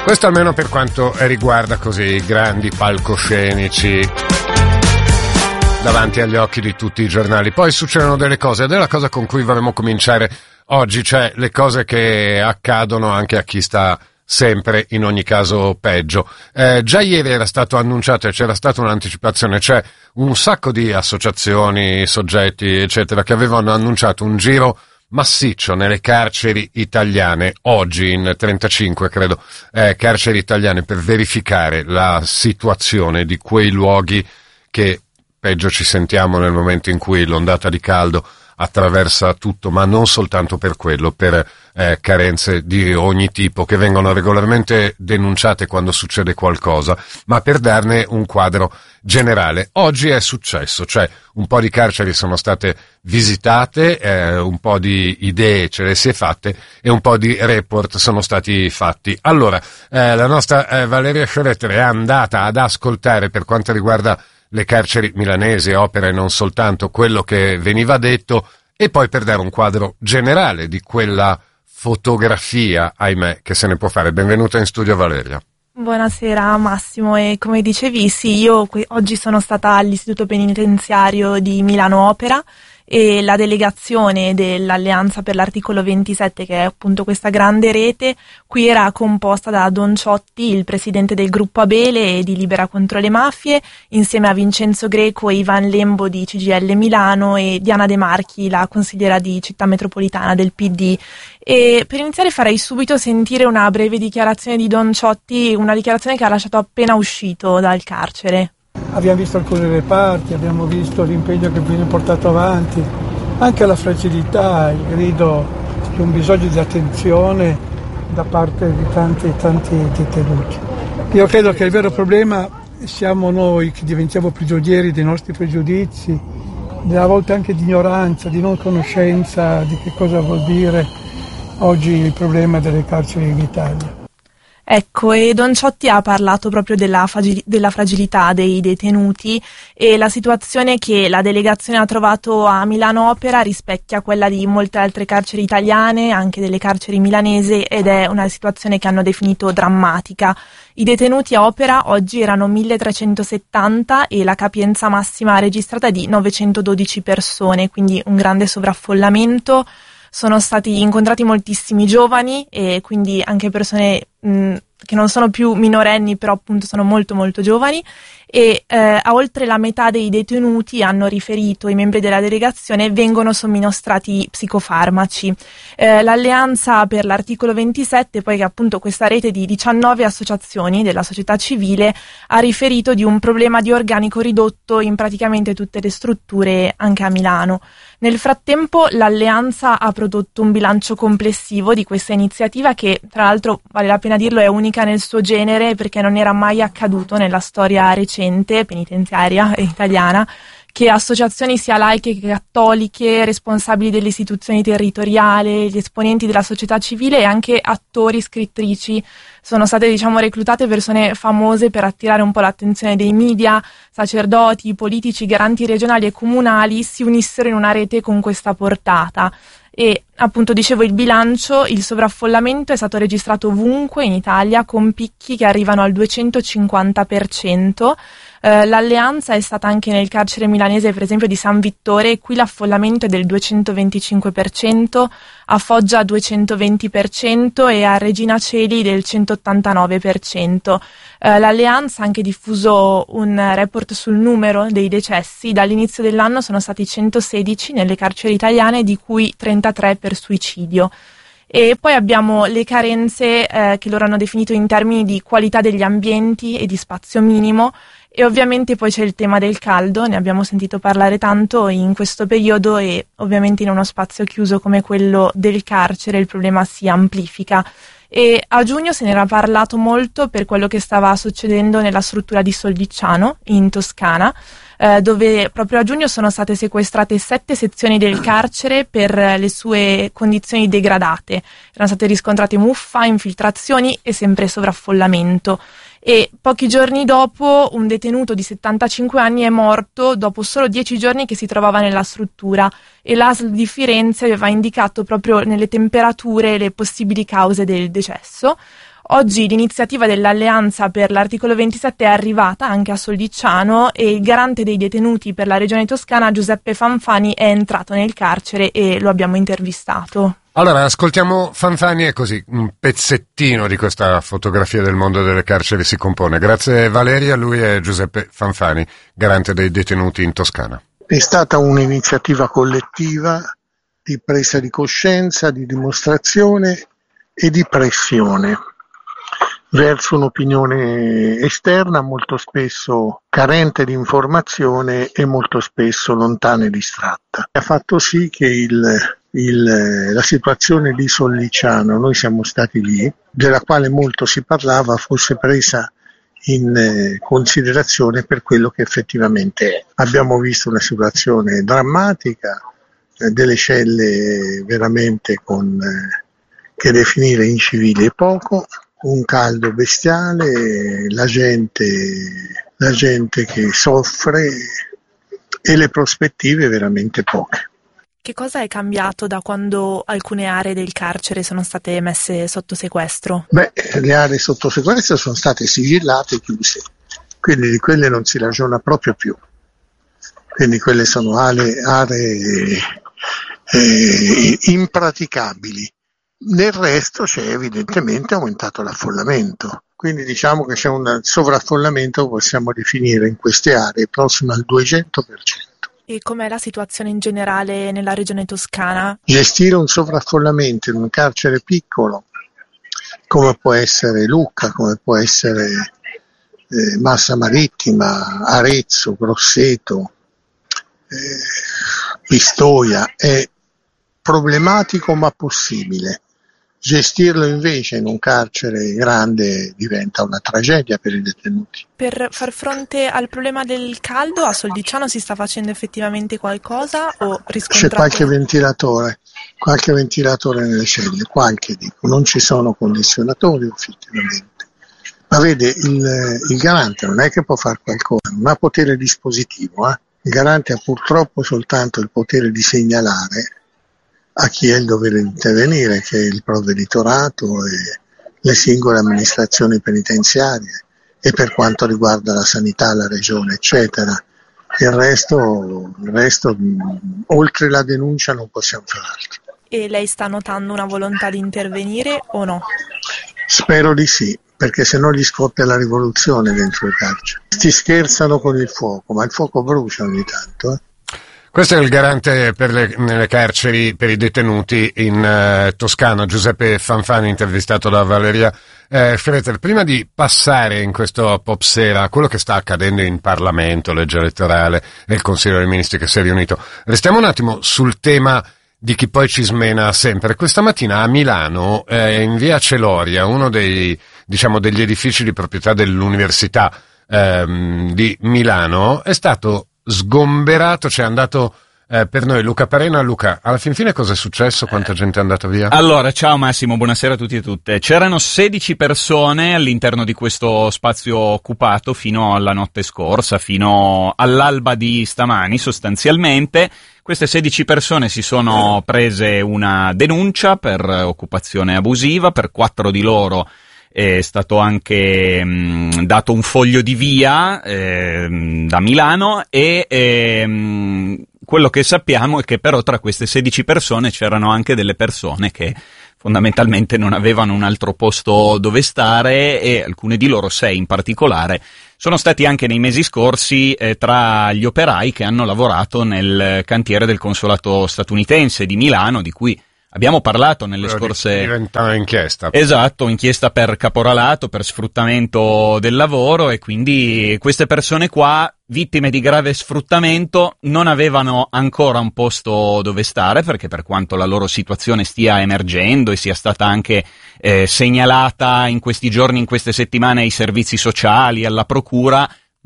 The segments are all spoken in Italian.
Questo almeno per quanto riguarda così i grandi palcoscenici davanti agli occhi di tutti i giornali. Poi succedono delle cose, ed è la cosa con cui vorremmo cominciare oggi, cioè le cose che accadono anche a chi sta sempre in ogni caso peggio. Già ieri era stato annunciato e c'era stata un'anticipazione, c'è un sacco di associazioni, soggetti eccetera che avevano annunciato un giro massiccio nelle carceri italiane oggi, in 35 credo carceri italiane, per verificare la situazione di quei luoghi che peggio ci sentiamo nel momento in cui l'ondata di caldo attraversa tutto, ma non soltanto per quello, per carenze di ogni tipo che vengono regolarmente denunciate quando succede qualcosa, ma per darne un quadro generale. Oggi è successo, cioè un po' di carceri sono state visitate, un po' di idee ce le si è fatte e un po' di report sono stati fatti. Allora, la nostra Valeria Scioletter è andata ad ascoltare, per quanto riguarda le carceri milanesi, Opera e non soltanto, quello che veniva detto, e poi per dare un quadro generale di quella fotografia, ahimè, che se ne può fare. Benvenuta in studio, Valeria. Buonasera Massimo, e come dicevi, sì, io oggi sono stata all'Istituto Penitenziario di Milano Opera, e la delegazione dell'Alleanza per l'Articolo 27, che è appunto questa grande rete, qui era composta da Don Ciotti, il presidente del gruppo Abele e di Libera contro le mafie, insieme a Vincenzo Greco e Ivan Lembo di CGIL Milano e Diana De Marchi, la consigliera di Città Metropolitana del PD. E per iniziare farei subito sentire una breve dichiarazione di Don Ciotti, una dichiarazione che ha lasciato appena uscito dal carcere. Abbiamo visto alcuni reparti, abbiamo visto l'impegno che viene portato avanti, anche la fragilità, il grido di un bisogno di attenzione da parte di tanti detenuti. Io credo che il vero problema siamo noi che diventiamo prigionieri dei nostri pregiudizi, della volta anche di ignoranza, di non conoscenza di che cosa vuol dire oggi il problema delle carceri in Italia. Ecco, e Don Ciotti ha parlato proprio della fragilità dei detenuti, e la situazione che la delegazione ha trovato a Milano Opera rispecchia quella di molte altre carceri italiane, anche delle carceri milanesi, ed è una situazione che hanno definito drammatica. I detenuti a Opera oggi erano 1370 e la capienza massima registrata è di 912 persone, quindi un grande sovraffollamento. Sono stati incontrati moltissimi giovani e quindi anche persone che non sono più minorenni, però appunto sono molto molto giovani, e a oltre la metà dei detenuti, hanno riferito i membri della delegazione, vengono somministrati psicofarmaci. L'Alleanza per l'Articolo 27, poi, che appunto questa rete di 19 associazioni della società civile, ha riferito di un problema di organico ridotto in praticamente tutte le strutture anche a Milano. Nel frattempo l'Alleanza ha prodotto un bilancio complessivo di questa iniziativa che, tra l'altro, vale la pena dirlo, è unica nel suo genere, perché non era mai accaduto nella storia recente penitenziaria italiana che associazioni sia laiche che cattoliche, responsabili delle istituzioni territoriali, gli esponenti della società civile e anche attori, scrittrici, sono state reclutate persone famose per attirare un po' l'attenzione dei media, sacerdoti, politici, garanti regionali e comunali si unissero in una rete con questa portata. E appunto, dicevo, il bilancio, il sovraffollamento è stato registrato ovunque in Italia, con picchi che arrivano al 250%. L'alleanza è stata anche nel carcere milanese, per esempio, di San Vittore, e qui l'affollamento è del 225%, a Foggia 220% e a Regina Coeli del 189%. L'alleanza ha anche diffuso un report sul numero dei decessi. Dall'inizio dell'anno sono stati 116 nelle carceri italiane, di cui 33 per suicidio. E poi abbiamo le carenze che loro hanno definito in termini di qualità degli ambienti e di spazio minimo. E ovviamente poi c'è il tema del caldo, ne abbiamo sentito parlare tanto in questo periodo, e ovviamente in uno spazio chiuso come quello del carcere il problema si amplifica. E a giugno se ne era parlato molto per quello che stava succedendo nella struttura di Soldicciano, in Toscana, dove proprio a giugno sono state sequestrate 7 sezioni del carcere per le sue condizioni degradate. Erano state riscontrate muffa, infiltrazioni e sempre sovraffollamento. E pochi giorni dopo un detenuto di 75 anni è morto dopo solo 10 giorni che si trovava nella struttura, e l'ASL di Firenze aveva indicato proprio nelle temperature le possibili cause del decesso. Oggi l'iniziativa dell'Alleanza per l'articolo 27 è arrivata anche a Soldicciano e il garante dei detenuti per la regione toscana, Giuseppe Fanfani, è entrato nel carcere e lo abbiamo intervistato. Allora, ascoltiamo Fanfani e così un pezzettino di questa fotografia del mondo delle carceri si compone. Grazie Valeria, lui è Giuseppe Fanfani, garante dei detenuti in Toscana. È stata un'iniziativa collettiva di presa di coscienza, di dimostrazione e di pressione verso un'opinione esterna molto spesso carente di informazione e molto spesso lontana e distratta. Ha fatto sì che la situazione di Solliciano, noi siamo stati lì, della quale molto si parlava, fosse presa in considerazione per quello che effettivamente è. Abbiamo visto una situazione drammatica, delle celle veramente che definire incivili è poco, un caldo bestiale, la gente che soffre e le prospettive veramente poche. Che cosa è cambiato da quando alcune aree del carcere sono state messe sotto sequestro? Le aree sotto sequestro sono state sigillate e chiuse, quindi di quelle non si ragiona proprio più. Quindi quelle sono aree impraticabili. Nel resto c'è evidentemente aumentato l'affollamento, quindi diciamo che c'è un sovraffollamento che possiamo definire in queste aree prossimo al 200%. E com'è la situazione in generale nella regione toscana? Gestire un sovraffollamento in un carcere piccolo, come può essere Lucca, come può essere Massa Marittima, Arezzo, Grosseto, Pistoia, è problematico ma possibile. Gestirlo invece in un carcere grande diventa una tragedia per i detenuti. Per far fronte al problema del caldo a Soldicciano si sta facendo effettivamente qualcosa o riscontrate? C'è qualche ventilatore nelle celle, non ci sono condizionatori effettivamente. Ma vede, il garante non è che può fare qualcosa, non ha potere dispositivo. Il garante ha purtroppo soltanto il potere di segnalare a chi è il dovere di intervenire, che è il provveditorato e le singole amministrazioni penitenziarie, e per quanto riguarda la sanità, la regione, eccetera. Il resto, oltre la denuncia non possiamo fare altro. E lei sta notando una volontà di intervenire o no? Spero di sì, perché se no gli scoppia la rivoluzione dentro il carcere. Si scherzano con il fuoco, ma il fuoco brucia ogni tanto. Questo è il garante nelle carceri per i detenuti in Toscana, Giuseppe Fanfani, intervistato da Valeria Freter. Prima di passare in questo pop sera a quello che sta accadendo in Parlamento, legge elettorale e il Consiglio dei Ministri che si è riunito, restiamo un attimo sul tema di chi poi ci smena sempre. Questa mattina a Milano, in via Celoria, uno degli edifici di proprietà dell'Università di Milano, è stato sgomberato, c'è andato per noi Luca Parena. Luca, alla fin fine cosa è successo? Quanta gente è andata via? Allora, ciao Massimo, buonasera a tutti e tutte. C'erano 16 persone all'interno di questo spazio occupato fino alla notte scorsa, fino all'alba di stamani sostanzialmente. Queste 16 persone si sono prese una denuncia per occupazione abusiva, per 4 di loro è stato anche dato un foglio di via da Milano e quello che sappiamo è che però tra queste 16 persone c'erano anche delle persone che fondamentalmente non avevano un altro posto dove stare, e alcune di loro, 6 in particolare, sono stati anche nei mesi scorsi tra gli operai che hanno lavorato nel cantiere del consolato statunitense di Milano, di cui abbiamo parlato nelle scorse... Diventa inchiesta. Esatto, inchiesta per caporalato, per sfruttamento del lavoro, e quindi queste persone qua, vittime di grave sfruttamento, non avevano ancora un posto dove stare, perché per quanto la loro situazione stia emergendo e sia stata anche segnalata in questi giorni, in queste settimane ai servizi sociali, alla procura,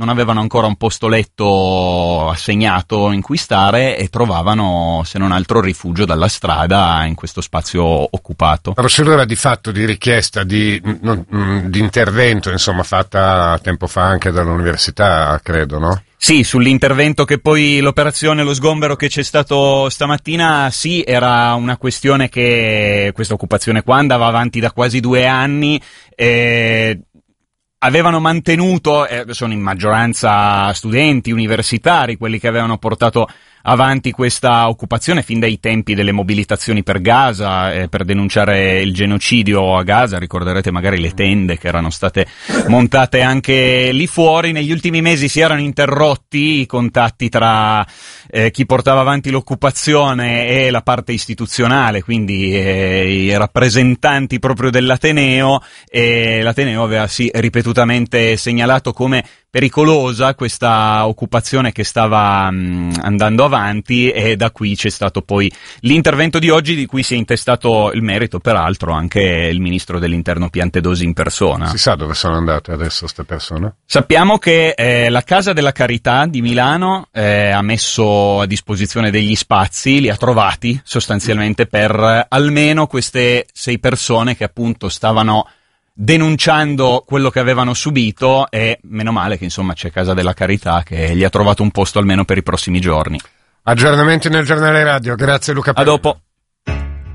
non avevano ancora un posto letto assegnato in cui stare e trovavano, se non altro, rifugio dalla strada in questo spazio occupato. La procedura di fatto di richiesta di intervento, insomma, fatta tempo fa anche dall'università, credo, no? Sì, sull'intervento che poi l'operazione, lo sgombero che c'è stato stamattina, sì, era una questione che questa occupazione qua andava avanti da quasi 2 anni, avevano mantenuto, sono in maggioranza studenti universitari, quelli che avevano portato avanti questa occupazione fin dai tempi delle mobilitazioni per Gaza, per denunciare il genocidio a Gaza. Ricorderete magari le tende che erano state montate anche lì fuori. Negli ultimi mesi si erano interrotti i contatti tra chi portava avanti l'occupazione e la parte istituzionale, quindi i rappresentanti proprio dell'Ateneo, e l'Ateneo aveva sì ripetutamente segnalato come pericolosa questa occupazione che stava andando avanti, e da qui c'è stato poi l'intervento di oggi, di cui si è intestato il merito peraltro anche il ministro dell'Interno Piantedosi in persona. Si sa dove sono andate adesso queste persone? Sappiamo che la Casa della Carità di Milano ha messo a disposizione degli spazi, li ha trovati sostanzialmente per almeno queste 6 persone che appunto stavano denunciando quello che avevano subito, e meno male che insomma c'è Casa della Carità che gli ha trovato un posto almeno per i prossimi giorni. Aggiornamenti nel giornale radio. Grazie Luca. A dopo.